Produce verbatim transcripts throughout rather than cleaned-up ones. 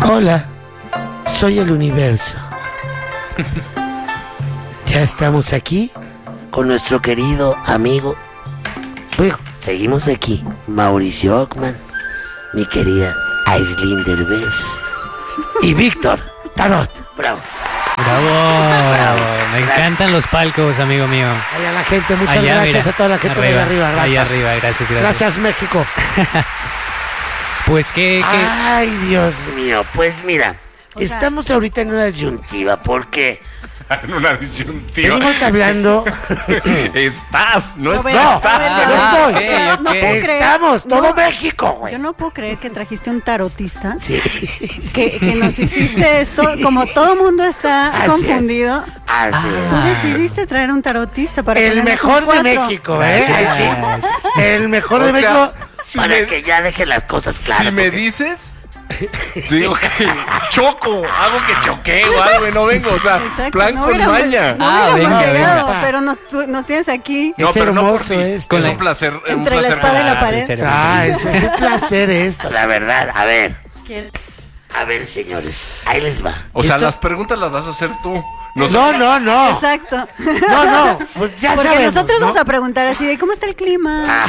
Hola, soy el universo. Ya estamos aquí con nuestro querido amigo. Bueno, seguimos aquí. Mauricio Ockman, mi querida Aislinn Derbez y Víctor Tarot. Bravo. Bravo, bravo. Me gracias. Encantan los palcos, amigo mío. Allá la gente, muchas allá, gracias mira, a toda la gente arriba, de arriba. Gracias. Allá arriba, gracias, gracias. Gracias, México. Pues que... Ay, Dios mío, pues mira, o sea, estamos ahorita en una disyuntiva porque... En una disyuntiva. Estamos hablando... Estás, no, no estás. estás. Ah, no estoy. Okay, okay. No puedo estamos, creer, todo no, México, güey. Yo no puedo creer que trajiste un tarotista. Sí. Que, que nos hiciste eso, como todo mundo está Así confundido. Es. Así Tú es. decidiste traer un tarotista para el mejor de México, ¿eh? Sí. El mejor o de sea, México si para me... que ya deje las cosas claras. Si me porque... dices... Digo que choco, hago que choquee o algo y no vengo, o sea, exacto, plan no con maña. No ah, venga, llegado, venga. Pero nos, nos tienes aquí. No, pero no por ti. Esto. Es un placer. Entre un placer la espada y la pared. Ah, es, es un placer esto, la verdad. A ver. ¿Quieres? A ver, señores, ahí les va. O sea, ¿esto? las preguntas las vas a hacer tú. No, no, no, no. Exacto. No, no, pues ya Porque sabemos, nosotros ¿no? vamos a preguntar así de ¿cómo está el clima?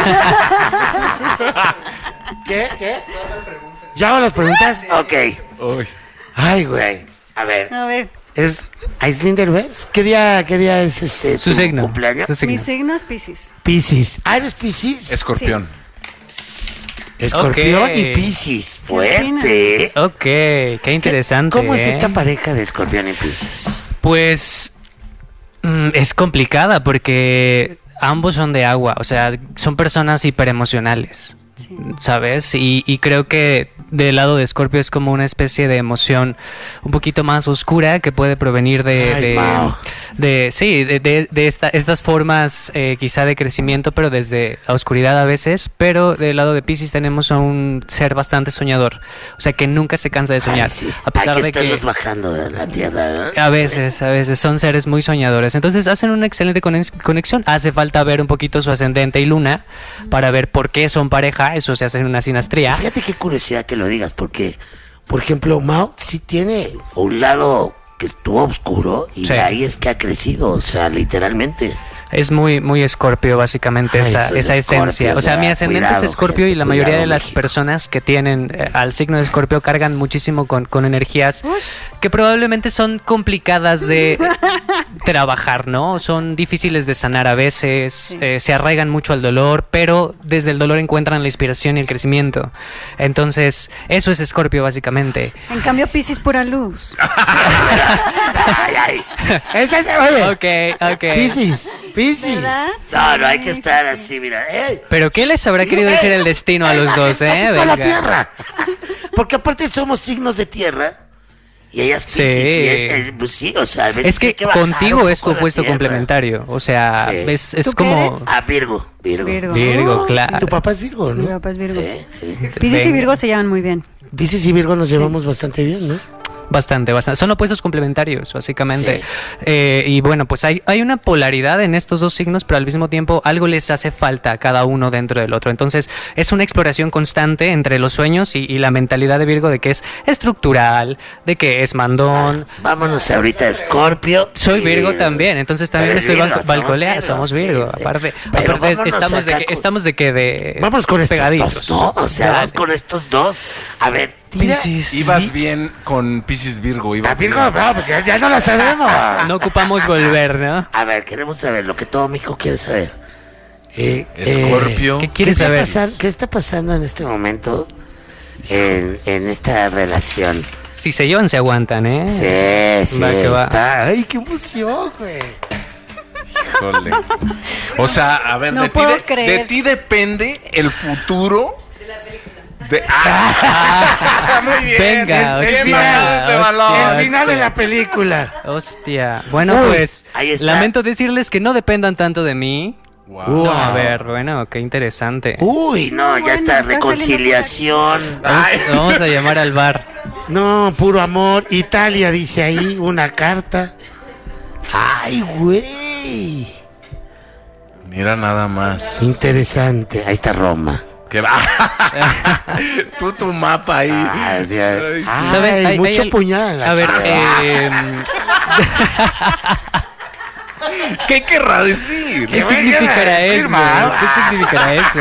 ¿Qué? ¿Qué? ¿Ya hago las preguntas? Ok. Uy. Ay, güey. A ver. A ver. ¿Es Aislinn Derbez? ¿Qué día, qué día es este su signo? cumpleaños? Su signo. Mi signo es Piscis. Piscis. ¿Ah, eres Piscis? Escorpión. Sí. Escorpión okay. y Piscis. Fuerte. Ok, qué interesante. ¿Cómo es eh? esta pareja de Escorpión y Piscis? Pues mm, es complicada porque ambos son de agua, o sea, son personas hiperemocionales. Sí. ¿Sabes? Y, y creo que del lado de Escorpio es como una especie de emoción un poquito más oscura que puede provenir de, Ay, de, wow. de sí, de, de, de esta, estas formas eh, quizá de crecimiento, pero desde la oscuridad a veces. Pero del lado de Piscis tenemos a un ser bastante soñador, o sea que nunca se cansa de soñar. Ay, sí. A pesar Hay que de estarlos que bajando de la tierra, ¿no? A veces, a veces son seres muy soñadores. Entonces hacen una excelente conexión. Hace falta ver un poquito su ascendente y luna para ver por qué son pareja. Eso se hace en una sinastría. Fíjate qué curiosidad que lo digas, porque, por ejemplo, Mao sí tiene un lado que estuvo oscuro y sí. De ahí es que ha crecido, o sea, literalmente. Es muy muy Escorpio básicamente. Ay, esa, esa es esencia. O sea, mi ascendente cuidado, es Escorpio y la mayoría cuidado, de las México. Personas que tienen eh, al signo de Escorpio cargan muchísimo con, con energías Ush. Que probablemente son complicadas de trabajar, ¿no? Son difíciles de sanar a veces, sí. eh, se arraigan mucho al dolor, pero desde el dolor encuentran la inspiración y el crecimiento. Entonces, eso es Escorpio básicamente. En cambio, Piscis pura luz. ay, ay. Esa es, oye. Ok, ok. Piscis. Piscis. No, no hay que estar así, mira. ¡Ey! ¿Pero qué les habrá querido decir el destino a los dos, eh? A la tierra. Porque aparte somos signos de tierra. Y ellas Piscis. Sí. Y es, es, pues sí, o sea, a veces es que, que contigo es tu opuesto complementario. O sea, sí. es, es como. Eres? Ah, Virgo. Virgo. Virgo, Virgo oh, claro. Y tu papá es Virgo, ¿no? Mi papá es Virgo. Sí, sí. Piscis y Virgo se llevan muy bien. Piscis y Virgo nos llevamos sí. bastante bien, ¿no? Bastante, bastante. Son opuestos complementarios, básicamente. Sí. Eh, y bueno, pues hay, hay una polaridad en estos dos signos, pero al mismo tiempo algo les hace falta a cada uno dentro del otro. Entonces, es una exploración constante entre los sueños y, y la mentalidad de Virgo de que es estructural, de que es mandón. Ah, vámonos ahorita a Escorpio. Soy Virgo y... también, entonces también estoy Virgo, balcolea, somos Virgo. Sí, aparte, sí. aparte estamos, de que, estamos de que de. Vamos con estos pegaditos. dos, ¿no? O sea, vamos con estos dos. A ver. Piscis. Ibas bien con Piscis Virgo. Ibas a Virgo, no, pues ya, ya no la sabemos. No ocupamos volver, ¿no? A ver, queremos saber lo que todo México quiere saber. Eh, Escorpio. Eh, ¿Qué quieres ¿Qué saber? Pasando, ¿Qué está pasando en este momento en, en esta relación? Si se llevan, se aguantan, ¿eh? Sí, sí. Va que va. Está. Ay, qué emoción, güey. Híjole. O sea, a ver, no de, ti de, de ti depende el futuro. De... Ah, muy bien. Venga, el, hostia, bien hostia, ese balón. El final de la película. Hostia. Bueno, Uy, pues lamento decirles que no dependan tanto de mí. Wow. No, a ver, bueno, qué interesante. Uy, no, ya bueno, está, está reconciliación. Vamos, vamos a llamar al bar. No, puro amor. Italia dice ahí una carta. Ay, güey. Mira nada más. Interesante. Ahí está Roma. Que va. Tú tu mapa ahí. Ah, sí, ay, ¿Sabe? ay, Hay- mucho hay- puñal. en la A ver, cara. eh, ¿Qué querrá decir? ¿qué me significará quiere decir, eso? ma? ¿Qué significará eso?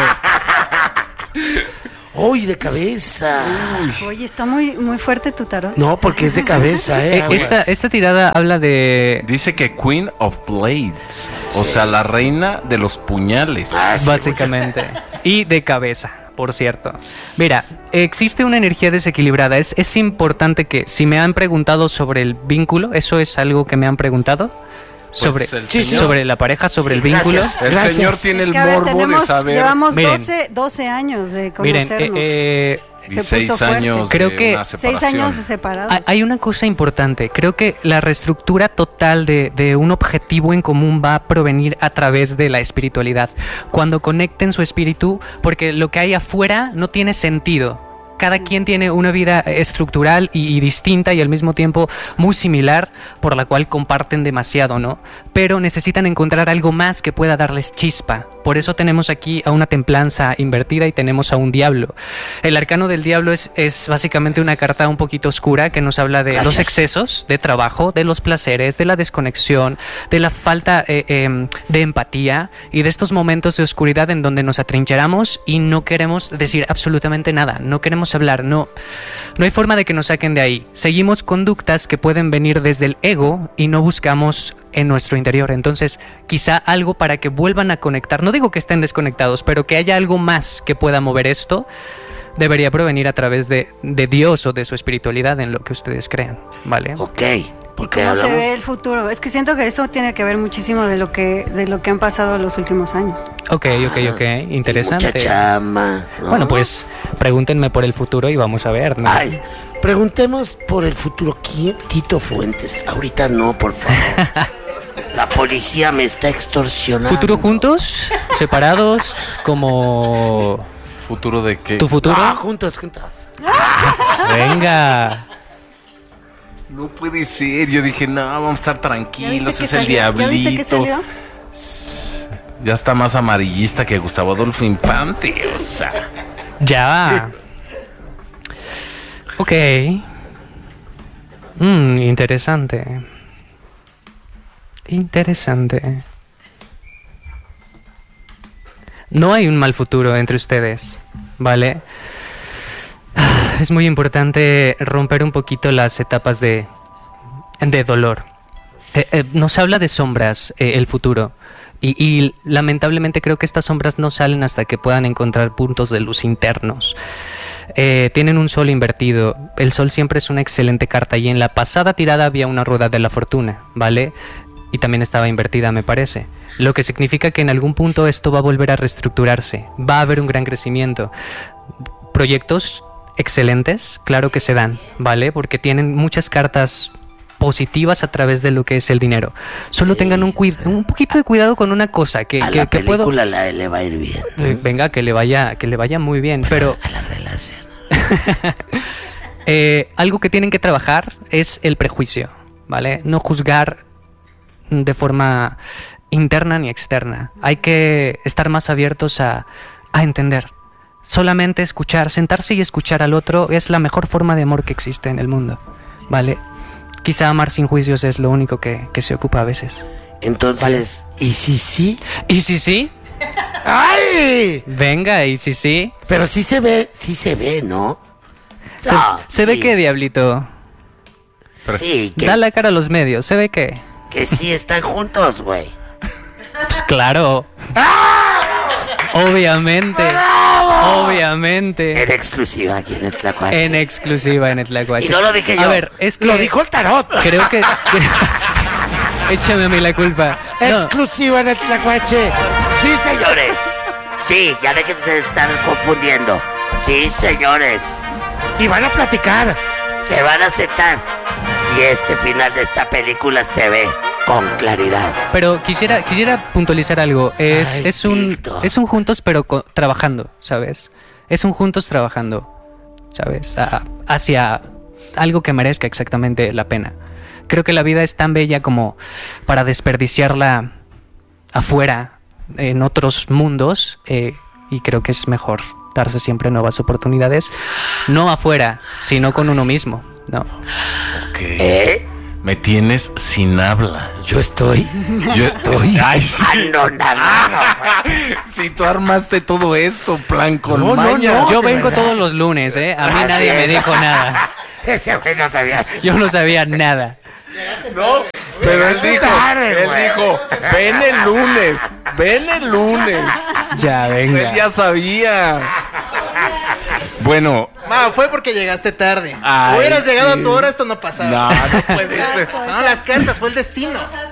¡Uy, de cabeza! Oye, está muy, muy fuerte tu tarot. No, porque es de cabeza, ¿eh? Eh, esta, Aguas. esta tirada habla de... Dice que Queen of Blades. O sea, la reina de los puñales. Ah, sí, Básicamente. Y de cabeza, por cierto. Mira, existe una energía desequilibrada. Es, es importante que, si me han preguntado sobre el vínculo, eso es algo que me han preguntado. Sobre, Pues el Sí, señor- sobre la pareja, sobre Sí, el vínculo. gracias. El Gracias. señor tiene Es el que, a ver, morbo de tenemos- saber. Llevamos Miren. doce, doce años de Miren, eh, conocernos. eh, Y Se seis puso fuerte. años Creo de que- una Seis separación. años separados. hay- hay una cosa importante. Creo que la reestructura total de, de un objetivo en común va a provenir a través de la espiritualidad. Cuando conecten su espíritu, porque lo que hay afuera no tiene sentido. Cada quien tiene una vida estructural y, y distinta y al mismo tiempo muy similar, por la cual comparten demasiado, ¿no? Pero necesitan encontrar algo más que pueda darles chispa. Por eso tenemos aquí a una templanza invertida y tenemos a un diablo. El arcano del diablo es, es básicamente una carta un poquito oscura que nos habla de Gracias. los excesos de trabajo, de los placeres, de la desconexión, de la falta eh, eh, de empatía y de estos momentos de oscuridad en donde nos atrincheramos y no queremos decir absolutamente nada, no queremos hablar, no, no hay forma de que nos saquen de ahí. Seguimos conductas que pueden venir desde el ego y no buscamos en nuestro interior. Entonces, quizá algo para que vuelvan a conectar. No digo que estén desconectados, pero que haya algo más que pueda mover esto, debería provenir a través de, de Dios o de su espiritualidad en lo que ustedes crean, ¿vale? Ok, porque ¿Cómo se hablamos... ve el futuro? Es que siento que eso tiene que ver muchísimo de lo que de lo que han pasado los últimos años. Ok, ok, ok, interesante. Mucha chama, ¿no? Bueno, pues pregúntenme por el futuro y vamos a ver, ¿no? Ay, preguntemos por el futuro. ¿Quién? Tito Fuentes. Ahorita no, por favor. La policía me está extorsionando. ¿Futuro juntos? ¿Separados? ¿Como ¿Futuro de qué? tu futuro? Ah, juntos, juntos. Venga. No puede ser. Yo dije, no, vamos a estar ¿Ya tranquilos. viste que Es el salió? ¿Ya viste que diablito. salió? Ya está más amarillista que Gustavo Adolfo Infante. O sea. Ya. Ok. Mm, interesante. Interesante. No hay un mal futuro entre ustedes, ¿vale? Es muy importante romper un poquito las etapas de, de dolor. Eh, eh, nos habla de sombras eh, el futuro. Y, y lamentablemente creo que estas sombras no salen hasta que puedan encontrar puntos de luz internos. Eh, tienen un sol invertido. El sol siempre es una excelente carta. Y en la pasada tirada había una rueda de la fortuna, ¿vale? Y también estaba invertida, me parece. Lo que significa que en algún punto esto va a volver a reestructurarse. Va a haber un gran crecimiento. Proyectos excelentes, claro que se dan, ¿vale? Porque tienen muchas cartas positivas a través de lo que es el dinero. Solo Sí, tengan un, cuid- sí. un poquito de cuidado con una cosa que, A que, la que puedo... película la, le va a ir bien. Eh, venga, que le vaya, que le vaya muy bien, pero A la relación. eh, algo que tienen que trabajar es el prejuicio, ¿vale? No juzgar de forma interna ni externa. Hay que estar más abiertos a, a entender. Solamente escuchar, sentarse y escuchar al otro es la mejor forma de amor que existe en el mundo, ¿vale? Quizá amar sin juicios es lo único que, que se ocupa a veces. Entonces, ¿y si sí? ¿Y si sí? ¡Ay! Venga, ¿y si sí? Pero sí se ve, sí se ve, ¿no? ¿Se, No, se ve sí. que, Diablito? Sí, que, Da la cara a los medios, ¿se ve que? que sí están juntos, güey. Pues claro. Obviamente. Obviamente. En exclusiva aquí en el Tlacuache. En exclusiva en el Tlacuache. Y no lo dije yo. A ver, es que... Lo dijo el tarot. Creo que... Échame a mí la culpa. No, Exclusiva en el Tlacuache. Sí, señores. Sí, ya déjense de estar confundiendo. Sí, señores. Y van a platicar. Se van a sentar. Y este final de esta película se ve con claridad. pero quisiera quisiera puntualizar algo. Es, Ay, es un Víctor. es un juntos pero co- trabajando, ¿sabes? Es un juntos trabajando, ¿sabes? A- hacia algo que merezca exactamente la pena. Creo que la vida es tan bella como para desperdiciarla afuera, en otros mundos, eh, y creo que es mejor darse siempre nuevas oportunidades, no afuera, sino con uno mismo, ¿no? Ok. ¿Eh? Me tienes sin habla. Yo estoy. Yo estoy. Ay, sí. Anonadado. Si tú armaste todo esto, plan con No, no, maña. no. Yo de vengo verdad. todos los lunes, ¿eh? A mí Así nadie es. me dijo nada. Ese güey no sabía. Yo no sabía nada. No, pero él dijo, tarde, él güey. dijo, ven el lunes, ven el lunes. Ya, venga. Él ya sabía. Bueno. Ma, fue porque llegaste tarde. Ay, Hubieras llegado sí. a tu hora, esto no pasaba. No, no puede ser. No, las cartas, fue el destino.